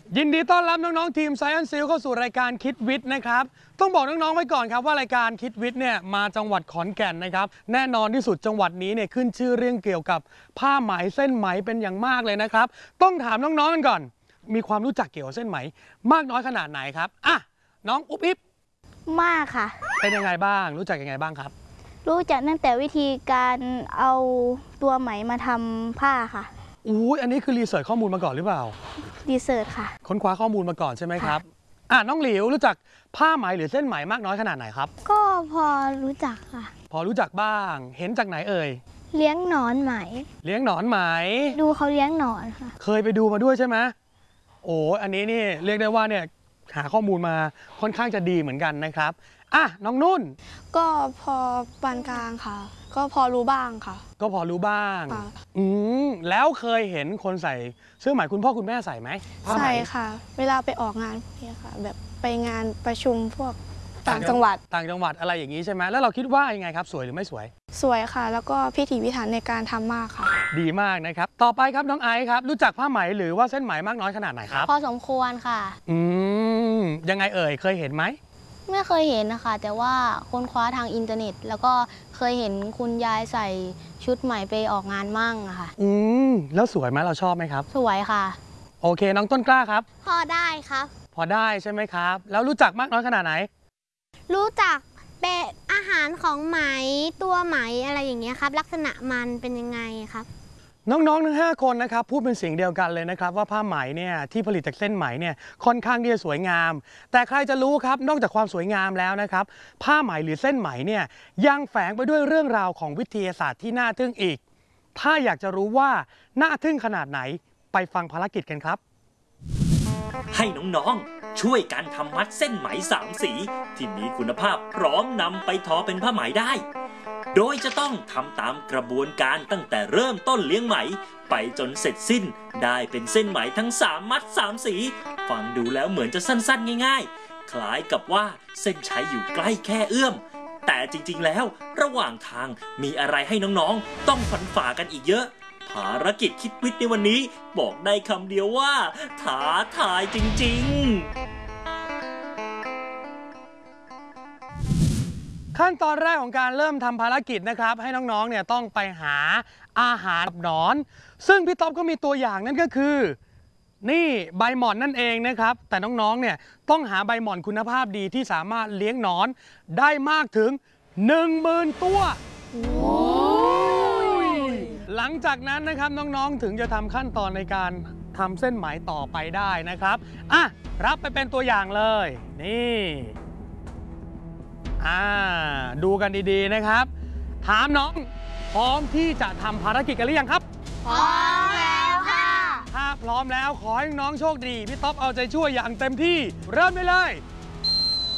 ยินดีต้อนรับน้องๆทีม Science Seal เข้าสู่รายการคิดวิทย์นะครับต้องบอกน้องๆไว้ก่อนครับว่ารายการคิดวิทย์เนี่ยมาจังหวัดขอนแก่นนะครับแน่นอนที่สุดจังหวัดนี้เนี่ยขึ้นชื่อเรื่องเกี่ยวกับผ้าไหมเส้นไหมเป็นอย่างมากเลยนะครับต้องถามน้องๆกันก่อนมีความรู้จักเกี่ยวกับเส้นไหมมากน้อยขนาดไหนครับอ่ะน้องอุ๊บอิ๊บมากค่ะเป็นยังไงบ้างรู้จักยังไงบ้างครับรู้จักตั้งแต่วิธีการเอาตัวไหมมาทำผ้าค่ะอันนี้คือรีเสิร์ชข้อมูลมาก่อนหรือเปล่ารีเสิร์ชค่ะค้นคว้าข้อมูลมาก่อนใช่ไหมครับน้องหลิวรู้จักผ้าไหมหรือเส้นไหมมากน้อยขนาดไหนครับก็พอรู้จักค่ะพอรู้จักบ้างเห็นจากไหนเอ่ยเลี้ยงหนอนไหมเลี้ยงหนอนไหมดูเขาเลี้ยงหนอนค่ะเคยไปดูมาด้วยใช่ไหมอันนี้นี่เรียกได้ว่าเนี่ยหาข้อมูลมาค่อนข้างจะดีเหมือนกันนะครับน้องนุ่นก็พอปานกลางค่ะก็พอรู้บ้างค่ะก็พอรู้บ้างแล้วเคยเห็นคนใส่เสื้อไหมคุณพ่อคุณแม่ใส่ไหมใส่ค่ะเวลาไปออกงานพวกนี้ค่ะแบบไปงานประชุมพวกต่างจังหวัดอะไรอย่างนี้ใช่ไหมแล้วเราคิดว่ายังไงครับสวยหรือไม่สวยสวยค่ะแล้วก็พิถีพิถันในการทำมากค่ะดีมากนะครับต่อไปครับน้องไอซ์ครับรู้จักผ้าไหมหรือว่าเส้นไหมมากน้อยขนาดไหนครับพอสมควรค่ะยังไงเอ่ยเคยเห็นไหมไม่เคยเห็นนะคะแต่ว่าค้นคว้าทางอินเทอร์เน็ตแล้วก็เคยเห็นคุณยายใส่ชุดใหม่ไปออกงานมั่งอะค่ะแล้วสวยไหมเราชอบไหมครับสวยค่ะโอเคน้องต้นกล้าครับพอได้ครับพอได้ใช่ไหมครับแล้วรู้จักมากน้อยขนาดไหนรู้จักเป็นอาหารของไหมตัวไหมอะไรอย่างเงี้ยครับลักษณะมันเป็นยังไงครับน้องๆทั้ง5คนนะครับพูดเป็นเสียงเดียวกันเลยนะครับว่าผ้าไหมเนี่ยที่ผลิตจากเส้นไหมเนี่ยค่อนข้างที่จะสวยงามแต่ใครจะรู้ครับนอกจากความสวยงามแล้วนะครับผ้าไหมหรือเส้นไหมเนี่ยยังแฝงไปด้วยเรื่องราวของวิทยาศาสตร์ที่น่าทึ่งอีกถ้าอยากจะรู้ว่าน่าทึ่งขนาดไหนไปฟังภารกิจกันครับให้น้องๆช่วยกันทำมัดเส้นไหม3 สีที่มีคุณภาพพร้อมนำไปทอเป็นผ้าไหมได้โดยจะต้องทำตามกระบวนการตั้งแต่เริ่มต้นเลี้ยงไหมไปจนเสร็จสิ้นได้เป็นเส้นไหมทั้ง3 มัด 3 สีฟังดูแล้วเหมือนจะสั้นๆง่ายๆคล้ายกับว่าเส้นชัยอยู่ใกล้แค่เอื้อมแต่จริงๆแล้วระหว่างทางมีอะไรให้น้องๆต้องฝันฝ่ากันอีกเยอะภารกิจคิดวิทย์ในวันนี้บอกได้คำเดียวว่าท้าทายจริงๆขั้นตอนแรกของการเริ่มทำภารกิจนะครับให้น้องๆเนี่ยต้องไปหาอาหารหนอนซึ่งพี่ต๊อบก็มีตัวอย่างนั่นก็คือนี่ใบหม่อนนั่นเองนะครับแต่น้องๆเนี่ยต้องหาใบหม่อนคุณภาพดีที่สามารถเลี้ยงหนอนได้มากถึง 10,000 ตัวหลังจากนั้นนะครับน้องๆถึงจะทำขั้นตอนในการทำเส้นไหมต่อไปได้นะครับรับไปเป็นตัวอย่างเลยนี่ดูกันดีๆนะครับถามน้องพร้อมที่จะทำภารกิจกันหรือยังครับพร้อมแล้วค่ะถ้าพร้อมแล้วขอให้น้องโชคดีพี่ต๊อบเอาใจช่วยอย่างเต็มที่เริ่มได้เลย